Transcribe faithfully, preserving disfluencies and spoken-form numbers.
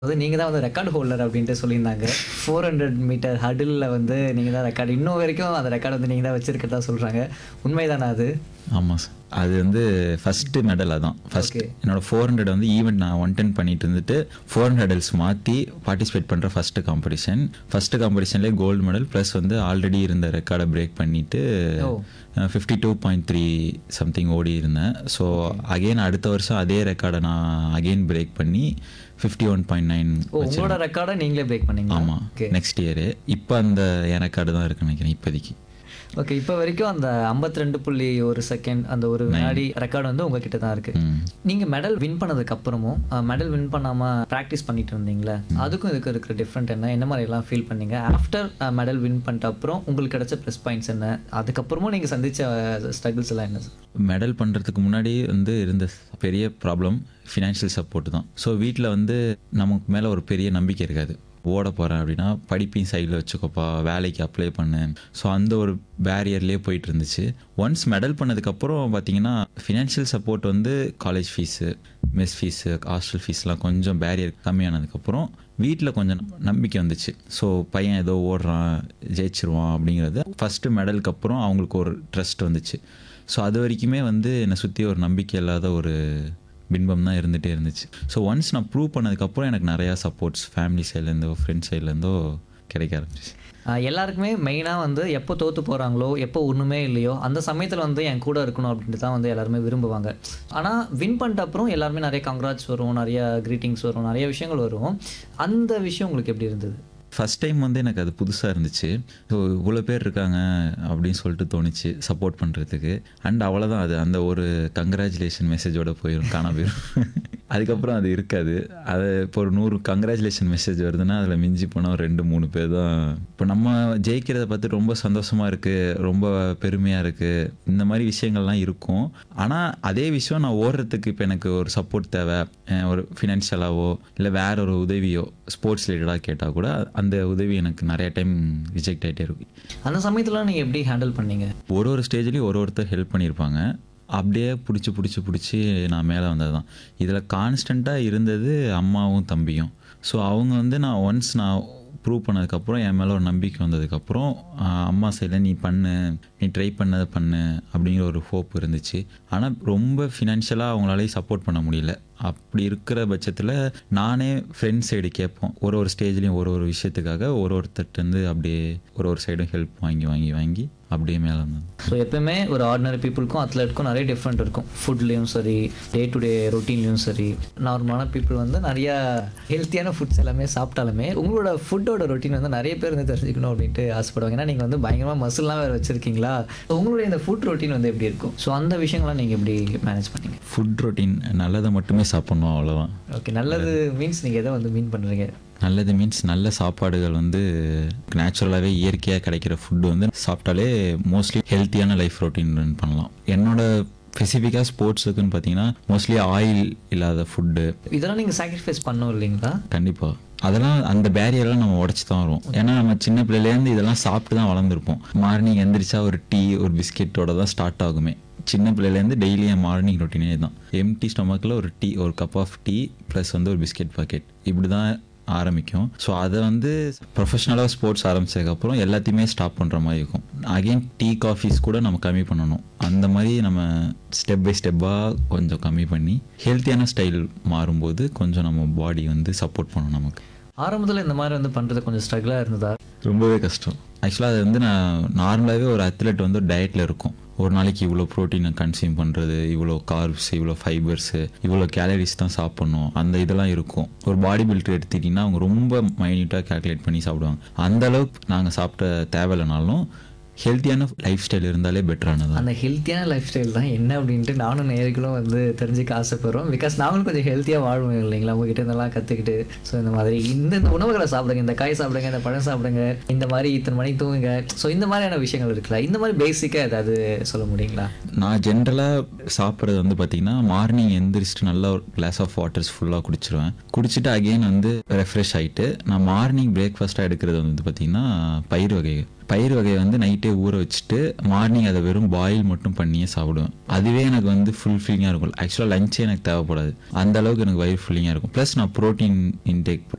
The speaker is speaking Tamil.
அதாவது நீங்க தான் வந்து ரெக்கார்ட் ஹோல்டர் அப்படின்ட்டு சொல்லியிருந்தாங்க. நானூறு மீட்டர் ஹடில்ல வந்து நீங்க தான் ரெக்கார்ட். இன்னும் வரைக்கும் அந்த ரெக்கார்ட் வந்து நீங்க தான் வச்சிருக்கிறதா சொல்றாங்க. உண்மைதானா அது? ஆமாம் சார். அது வந்து ஃபஸ்ட்டு மெடல் அதான். First okay. என்னோட ஃபோர் ஹண்ட்ரட் வந்து ஈவெண்ட் நான் ஒன் டென் பண்ணிட்டு இருந்துட்டு ஃபோர் ஹண்ட்ரட் ஹெடல்ஸ் மாற்றி பார்ட்டிசிபேட் பண்ணுற first competition. First காம்படிஷன்லேயே gold medal plus வந்து ஆல்ரெடி இருந்த ரெக்கார்டை பிரேக் பண்ணிவிட்டு ஓ! Fifty two point three something ஓடி இருந்தேன். ஸோ அகெயின் அடுத்த வருஷம் அதே ரெக்கார்டை நான் அகெயின் பிரேக் பண்ணி ஃபிஃப்டி ஒன் பாயிண்ட் நைன் ஓ! உங்களோட ரெக்கார்டை நீங்களே பிரேக் பண்ணீங்களா? ஆமாம். ஓகே. நெக்ஸ்ட் இயரு இப்போ அந்த என் ரெக்கார்டு தான் இருக்குன்னு நினைக்கிறேன் இப்போதைக்கு. ஓகே. இப்போ வரைக்கும் அந்த ஐம்பத்தி ரெண்டு புள்ளி ஒன்று செகண்ட் அந்த ஒரு வினாடி ரெக்கார்டு வந்து உங்ககிட்ட தான் இருக்கு. ம். நீங்க மெடல் வின் பண்ணதுக்கு அப்புறமும் மெடல் வின் பண்ணாம பிராக்டிஸ் பண்ணிட்டு இருந்தீங்களே, அதுக்கும் இதுக்கும் இருக்கிற டிஃப்ரெண்ட் என்ன? என்ன மாதிரி எல்லாம் ஃபீல் பண்ணீங்க? ஆஃப்டர் மெடல் வின் பண்ணிட்ட அப்புறம் உங்களுக்கு கிடைச்ச ப்ளஸ் பாயிண்ட்ஸ் என்ன? அதுக்கப்புறமும் நீங்க சந்திச்ச ஸ்ட்ரகிள்ஸ் எல்லாம் என்ன? மெடல் பண்ணுறதுக்கு முன்னாடி வந்து இருந்த பெரிய ப்ராப்ளம் ஃபினான்ஷியல் சப்போர்ட் தான். ஸோ வீட்டில் வந்து நமக்கு மேலே ஒரு பெரிய நம்பிக்கை இருக்காது. ஓட போகிறேன் அப்படின்னா படிப்பையும் சைடில் வச்சுக்கோப்பா, வேலைக்கு அப்ளை பண்ணு. ஸோ அந்த ஒரு பேரியர்லேயே போயிட்டு இருந்துச்சு. ஒன்ஸ் மெடல் பண்ணதுக்கப்புறம் பார்த்தீங்கன்னா ஃபினான்ஷியல் சப்போர்ட் வந்து college fees, mess fees, hostel ஃபீஸ்லாம் கொஞ்சம் பேரியர் கம்மியானதுக்கப்புறம் வீட்டில் கொஞ்சம் நம்பிக்கை வந்துச்சு. ஸோ பையன் ஏதோ ஓடுறான், ஜெயிச்சிருவான் அப்படிங்கிறது ஃபஸ்ட்டு மெடலுக்கு அப்புறம் அவங்களுக்கு ஒரு ட்ரஸ்ட் வந்துச்சு. ஸோ அது வரைக்குமே வந்து என்னை சுற்றி ஒரு நம்பிக்கை இல்லாத ஒரு பின்பம் தான் இருந்துகிட்டே இருந்துச்சு. ஸோ ஒன்ஸ் நான் ப்ரூவ் பண்ணதுக்கப்புறம் எனக்கு நிறையா சப்போர்ட்ஸ் ஃபேமிலி சைட்லேருந்தோ ஃப்ரெண்ட்ஸ் சைட்லேருந்தோ கிடைக்க ஆரம்பிச்சிச்சு. எல்லாருக்குமே மெயினாக வந்து எப்போ தோற்று போகிறாங்களோ, எப்போ ஒன்றுமே இல்லையோ அந்த சமயத்தில் வந்து என் கூட இருக்கணும் அப்படின்ட்டு தான் வந்து எல்லாருமே விரும்புவாங்க. ஆனால் வின் பண்ணிட்ட அப்புறம் எல்லாருமே நிறைய கங்க்ராட்ஸ் வரும், நிறைய க்ரீட்டிங்ஸ் வரும், நிறைய விஷயங்கள் வரும். அந்த விஷயம் உங்களுக்கு எப்படி இருந்தது? ஃபஸ்ட் டைம் வந்து எனக்கு அது புதுசாக இருந்துச்சு. ஸோ இவ்வளோ பேர் இருக்காங்க அப்படின்னு சொல்லிட்டு தோணுச்சு சப்போர்ட் பண்ணுறதுக்கு. அண்ட் அவ்வளோதான், அது அந்த ஒரு கங்க்ராச்சுலேஷன் மெசேஜோடு போயிடும், காண போயிடும். அதுக்கப்புறம் அது இருக்காது. அது இப்போ ஒரு நூறு கங்க்ராச்சுலேஷன் மெசேஜ் வருதுன்னா அதில் மிஞ்சி போனால் ரெண்டு மூணு பேர் தான். இப்போ நம்ம ஜெயிக்கிறத பார்த்து ரொம்ப சந்தோஷமாக இருக்குது, ரொம்ப பெருமையாக இருக்குது, இந்த மாதிரி விஷயங்கள்லாம் இருக்கும். ஆனால் அதே விஷயம் நான் ஓடுறதுக்கு இப்போ எனக்கு ஒரு சப்போர்ட் தேவை, ஒரு ஃபினான்ஷியலாவோ இல்லை வேற ஒரு உதவியோ ஸ்போர்ட்ஸ் ரிலேட்டடாக கேட்டால் கூட அந்த உதவி எனக்கு நிறைய டைம் ரிஜெக்ட் ஆகிட்டே இருக்கும். அந்த சமயத்தில் நீங்கள் எப்படி ஹேண்டில் பண்ணீங்க? ஒரு ஒரு ஸ்டேஜ்லேயும் ஒரு ஒருத்தர் ஹெல்ப் பண்ணியிருப்பாங்க. அப்படியே பிடிச்சி பிடிச்சி பிடிச்சி நான் மேலே வந்தது தான். இதில் கான்ஸ்டண்ட்டாக இருந்தது அம்மாவும் தம்பியும். ஸோ அவங்க வந்து நான் ஒன்ஸ் நான் ப்ரூவ் பண்ணதுக்கப்புறம் என் மேலே ஒரு நம்பிக்கை வந்ததுக்கப்புறம் அம்மா சைடில் நீ பண்ணு, நீ ட்ரை பண்ணதை பண்ணு அப்படிங்கிற ஒரு ஹோப் இருந்துச்சு. ஆனால் ரொம்ப ஃபினான்ஷியலாக அவங்களாலேயும் சப்போர்ட் பண்ண முடியல. அப்படி இருக்கிற பட்சத்தில் நானே ஃப்ரெண்ட்ஸ் சைடு கேட்போம். ஒரு ஒரு ஸ்டேஜ்லேயும் ஒரு ஒரு விஷயத்துக்காக ஒரு ஒருத்தர்ட்டேருந்து அப்படியே ஒரு ஒரு சைடும் ஹெல்ப் வாங்கி வாங்கி வாங்கி அப்படியே மேலே வந்தோம். ஸோ எப்பவுமே ஒரு ஆர்டினரி பீப்புளுக்கும் அத்லெட்டுக்கும் நிறைய டிஃப்ரெண்ட் இருக்கும். ஃபுட்லேயும் சரி, டே டு டே ரொட்டீன்லேயும் சரி. நார்மலான பீப்புள் வந்து நிறையா ஹெல்த்தியான ஃபுட்ஸ் எல்லாமே சாப்பிட்டாலுமே உங்களோட ஃபுட்டோட ரொட்டீன் வந்து நிறைய பேர் வந்து தெரிஞ்சுக்கணும் அப்படின்ட்டு ஆசைப்படுவாங்க. ஏன்னா நீங்கள் வந்து பயங்கரமாக மசில்லாம் வேறு வச்சுருக்கீங்களா. ஸோ உங்களுடைய இந்த ஃபுட் ரொட்டீன் வந்து எப்படி இருக்கும்? ஸோ அந்த விஷயங்கள்லாம் நீங்கள் எப்படி மேனேஜ் பண்ணீங்க? ஃபுட் ரொட்டீன் நல்லதை மட்டுமே சாப்பிட்ணும், அவ்வளோதான். ஓகே. நல்லது மீன்ஸ் நீங்கள் எதை வந்து மீன் பண்ணுறீங்க? நல்லது மீன்ஸ் நல்ல சாப்பாடுகள் வந்து நேச்சுரலாகவே இயற்கையாக கிடைக்கிற ஃபுட்டு வந்து சாப்பிட்டாலே மோஸ்ட்லி ஹெல்த்தியான லைஃப் ரொட்டீன் ரன் பண்ணலாம். என்னோட ஸ்பெசிஃபிக்காக ஸ்போர்ட்ஸுக்குன்னு பார்த்தீங்கன்னா மோஸ்ட்லி ஆயில் இல்லாத ஃபுட்டு இதெல்லாம் நீங்கள் சாக்ரிஃபைஸ் பண்ணணும் இல்லைங்களா? கண்டிப்பாக அதெல்லாம் அந்த பேரியரெல்லாம் நம்ம உடச்சி தான் வரும். ஏன்னா நம்ம சின்ன பிள்ளையிலேருந்து இதெல்லாம் சாப்பிட்டு தான் வளர்ந்துருப்போம். மார்னிங் எந்திரிச்சா ஒரு டீ ஒரு பிஸ்கெட்டோட தான் ஸ்டார்ட் ஆகுமே. சின்ன பிள்ளையிலேருந்து டெய்லி என் மார்னிங் ரொட்டீனே தான். எம்டி ஸ்டொமக்கில் ஒரு டீ, ஒரு கப் ஆஃப் டீ ப்ளஸ் வந்து ஒரு பிஸ்கெட் பாக்கெட், இப்படி தான் ஆரம்பிக்கும். ஸோ அதை வந்து ப்ரொஃபஷ்னலாக ஸ்போர்ட்ஸ் ஆரம்பித்ததுக்கப்புறம் எல்லாத்தையுமே ஸ்டாப் பண்ணுற மாதிரி இருக்கும். அகெயின் டீ காஃபீஸ் கூட நம்ம கம்மி பண்ணணும். அந்த மாதிரி நம்ம ஸ்டெப் பை ஸ்டெப்பாக கொஞ்சம் கம்மி பண்ணி ஹெல்த்தியான ஸ்டைல் மாறும்போது கொஞ்சம் நம்ம பாடி வந்து சப்போர்ட் பண்ணணும். நமக்கு ஆரம்பத்தில் இந்த மாதிரி வந்து பண்ணுறது கொஞ்சம் ஸ்ட்ரகிளாக இருந்ததா? ரொம்பவே கஷ்டம். ஆக்சுவலாக அது வந்து நான் நார்மலாகவே ஒரு அத்லெட் வந்து டயட்டில் இருக்கும். ஒரு நாளைக்கு இவ்வளோ ப்ரோட்டீனை கன்சியூம் பண்ணுறது, இவ்வளோ கார்ப்ஸ், இவ்வளோ ஃபைபர்ஸு, இவ்வளோ கேலரிஸ் தான் சாப்பிட்ணும், அந்த இதெல்லாம் இருக்கும். ஒரு பாடி பில்டர் எடுத்துக்கிட்டிங்கன்னா அவங்க ரொம்ப மைன்யூட்டாக கேல்குலேட் பண்ணி சாப்பிடுவாங்க. அந்தளவுக்கு நாங்கள் சாப்பிட்ட தேவையில்லைனாலும் ஹெல்த்தியான லைஃப் ஸ்டைல் இருந்தாலே பெட்டரானது. அந்த ஹெல்த்தியான லைஃப் ஸ்டைல் தான் என்ன அப்படின்ட்டு நானும் நேர்களும் வந்து தெரிஞ்சுக்க ஆசைப்படுறோம். பிகாஸ் நாங்களும் கொஞ்சம் ஹெல்த்தியாக வாழ்வோம் இல்லைங்களா, உங்ககிட்ட இருந்தெல்லாம் கற்றுக்கிட்டு. ஸோ இந்த மாதிரி இந்த இந்த உணவுகளை சாப்பிடுங்க, இந்த காய் சாப்பிடுங்க, இந்த பழம் சாப்பிடுங்க, இந்த மாதிரி இத்தனை மணிக்கு தூங்குங்க. ஸோ இந்த மாதிரியான விஷயங்கள் இருக்குல்ல, இந்த மாதிரி பேசிக்காக ஏதாவது சொல்ல முடியுங்களா? நான் ஜென்ரலாக சாப்பிட்றது வந்து பார்த்திங்கன்னா மார்னிங் எந்திரிச்சிட்டு நல்லா ஒரு கிளாஸ் ஆஃப் வாட்டர்ஸ் ஃபுல்லாக குடிச்சிருவேன். குடிச்சிட்டு அகெயின் வந்து ரெஃப்ரெஷ் ஆகிட்டு நான் மார்னிங் பிரேக்ஃபாஸ்ட்டாக எடுக்கிறது வந்து பார்த்திங்கன்னா பயிர் வகைகள். பயிர் வகையை வந்து நைட்டே ஊற வச்சுட்டு மார்னிங் அதை வெறும் பாயில் மட்டும் பண்ணியே சாப்பிடுவேன். அதுவே எனக்கு வந்து ஃபுல் ஃபில்லிங்காக இருக்கும். ஆக்சுவலாக லஞ்சே எனக்கு தேவைப்படாது, அந்த அளவுக்கு எனக்கு வயிறு ஃபுல்லிங்காக இருக்கும். ப்ளஸ் நான் ப்ரோட்டீன் இன்டேக்